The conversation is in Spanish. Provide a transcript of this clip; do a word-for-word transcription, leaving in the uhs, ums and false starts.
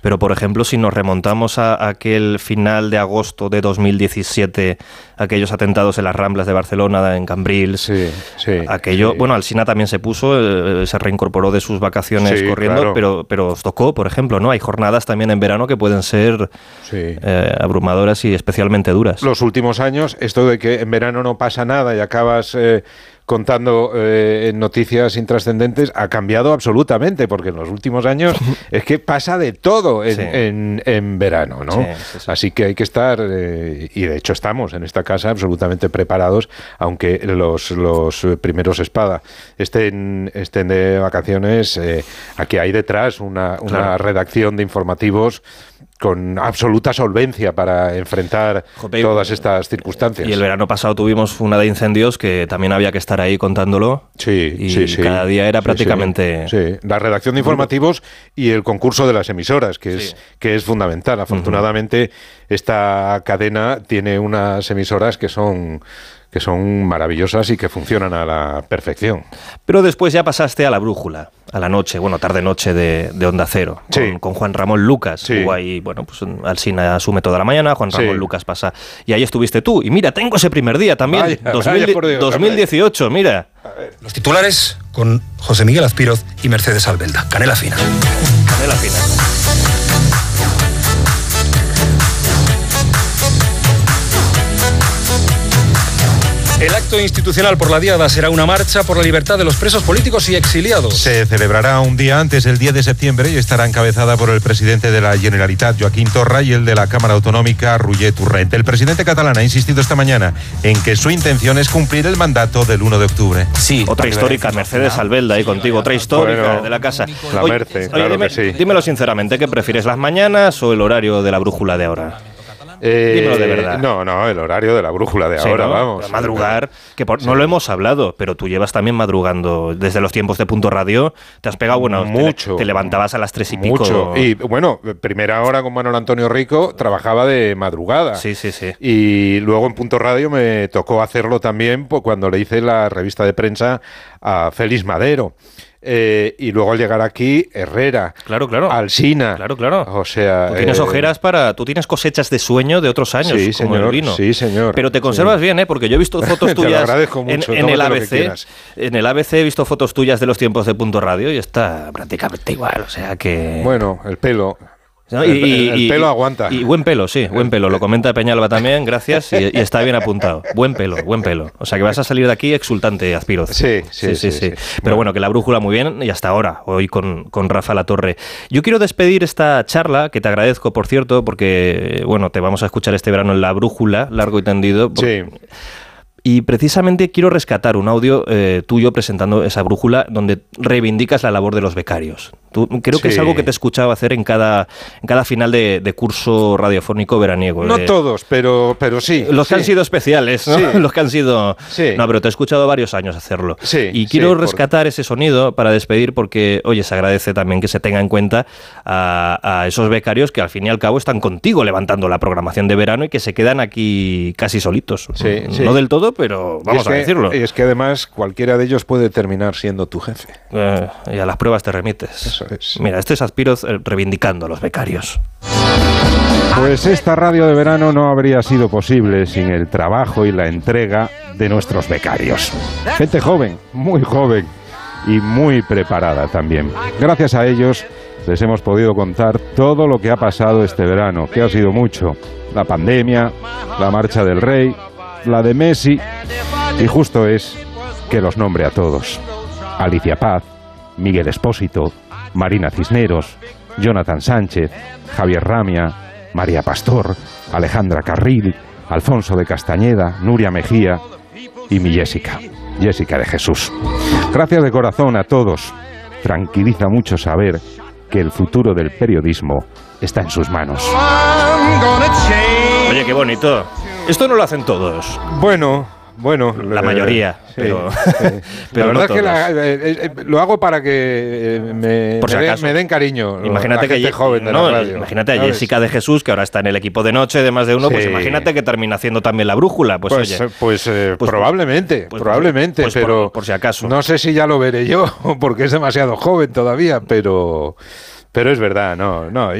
Pero, por ejemplo, si nos remontamos a aquel final de agosto de dos mil diecisiete, aquellos atentados en las Ramblas de Barcelona, en Cambrils, sí, sí, aquello, sí. bueno, Alsina también se puso, eh, se reincorporó de sus vacaciones sí, corriendo, claro. pero, pero os tocó, por ejemplo, ¿no? Hay jornadas también en verano que pueden ser sí. eh, abrumadoras y especialmente duras. Los últimos años, esto de que en verano no pasa nada y acabas eh, contando eh, noticias intrascendentes, ha cambiado absolutamente, porque en los últimos años es que pasa de todo en, Sí. en, en verano, ¿no? Sí, sí, sí. Así que hay que estar, eh, y de hecho estamos en esta casa absolutamente preparados, aunque los, los primeros espada estén, estén de vacaciones, eh, aquí hay detrás una, una Claro. redacción de informativos con absoluta solvencia para enfrentar Jope, todas estas circunstancias. Y el verano pasado tuvimos una de incendios que también había que estar ahí contándolo. Sí, y sí, sí. cada día era Sí, prácticamente... Sí, sí. La redacción de informativos y el concurso de las emisoras, que es, Sí. que es fundamental. Afortunadamente, uh-huh. esta cadena tiene unas emisoras que son... que son maravillosas y que funcionan a la perfección. Pero después ya pasaste a la brújula, a la noche, bueno, tarde-noche de, de Onda Cero, con, sí. con Juan Ramón Lucas. Sí. Hubo ahí, bueno, pues Alsina asume toda la mañana, Juan Ramón sí. Lucas pasa. Y ahí estuviste tú. Y mira, tengo ese primer día también, vaya, dos mil, vaya por Dios, dos mil dieciocho, mira. Los titulares con José Miguel Azpiroz y Mercedes Albelda. Canela fina. Canela fina. El acto institucional por la Diada será una marcha por la libertad de los presos políticos y exiliados. Se celebrará un día antes, el diez de septiembre, y estará encabezada por el presidente de la Generalitat, Joaquín Torra, y el de la Cámara Autonómica, Roger Torrent. El presidente catalán ha insistido esta mañana en que su intención es cumplir el mandato del uno de octubre. Sí, otra histórica, Mercedes Albelda, ahí contigo, otra histórica bueno, de la casa. La oye, Merce, oye, claro dime, que sí. Dímelo sinceramente, ¿qué prefieres, las mañanas o el horario de la brújula de ahora? Eh, Dímelo de verdad. No, no, el horario de la brújula de Sí, ahora, ¿no? vamos. Pero madrugar, que por, sí. no lo hemos hablado, pero tú llevas también madrugando desde los tiempos de Punto Radio. Te has pegado, bueno, mucho. Te, te levantabas a las tres y Mucho. pico. Y bueno, primera hora con Manuel Antonio Rico, trabajaba de madrugada. Sí, sí, sí. Y luego en Punto Radio me tocó hacerlo también pues, cuando le hice la revista de prensa a Félix Madero. Eh, y luego al llegar aquí, Herrera, Claro, claro. Alsina. Claro, claro. O sea, Tú tienes eh, ojeras para... Tú tienes cosechas de sueño de otros años, Sí, como señor, el vino. sí, señor. Pero te conservas Sí. bien, ¿eh? Porque yo he visto fotos Te lo tuyas agradezco en, mucho, en tómate el lo que A B C. quieras. En el A B C he visto fotos tuyas de los tiempos de Punto Radio y está prácticamente igual, o sea que... Bueno, el pelo. ¿No? El, el pelo aguanta. Y buen pelo, sí, buen pelo. Lo comenta Peñalba también, gracias, y, y está bien apuntado. Buen pelo, buen pelo. O sea que vas a salir de aquí exultante, Azpiroz. Sí, sí, sí. sí, sí. Pero bueno. bueno, que la brújula muy bien y hasta ahora, hoy con, con Rafa Latorre. Yo quiero despedir esta charla, que te agradezco, por cierto, porque, bueno, te vamos a escuchar este verano en La Brújula, largo y tendido. Por... Sí. Y precisamente quiero rescatar un audio eh, tuyo presentando esa brújula donde reivindicas la labor de los becarios. Tú, creo Sí. que es algo que te he escuchado hacer en cada, en cada final de, de curso radiofónico veraniego. No de, todos, pero, pero sí. Los sí. que han sido especiales, ¿no? Sí. Los que han sido... Sí. No, pero te he escuchado varios años hacerlo. Sí, y quiero sí, rescatar ese sonido para despedir porque, oye, se agradece también que se tenga en cuenta a, a esos becarios que al fin y al cabo están contigo levantando la programación de verano y que se quedan aquí casi solitos. Sí, no sí. del todo, pero vamos es a que, decirlo. Es que además cualquiera de ellos puede terminar siendo tu jefe. Eh, y a las pruebas te remites. Eso es. Mira, este es Azpiroz eh, reivindicando a los becarios. Pues esta radio de verano no habría sido posible sin el trabajo y la entrega de nuestros becarios. Gente joven, muy joven y muy preparada también. Gracias a ellos les hemos podido contar todo lo que ha pasado este verano, que ha sido mucho. La pandemia, la marcha del rey, la de Messi, y justo es que los nombre a todos. Alicia Paz, Miguel Espósito, Marina Cisneros, Jonathan Sánchez, Javier Ramia, María Pastor, Alejandra Carril, Alfonso de Castañeda, Nuria Mejía y mi Jessica, Jessica de Jesús. Gracias de corazón a todos. Tranquiliza mucho saber que el futuro del periodismo está en sus manos. Oye, qué bonito. Esto no lo hacen todos. Bueno, bueno. La mayoría, sí, pero, sí. pero la verdad no es que todos. la, eh, eh, lo hago para que eh, me, Por si me, de- acaso. me den cariño. Imagínate la que gente Ye- joven de no, la radio. imagínate a ¿sabes? Jessica de Jesús, que ahora está en el equipo de noche de más de uno, Sí. pues imagínate que termina haciendo también la brújula. Pues, Pues, oye, eh, pues, eh, pues- probablemente, pues- probablemente, pues por- pero por si acaso. no sé si ya lo veré yo, porque es demasiado joven todavía, pero, pero es verdad, no, no.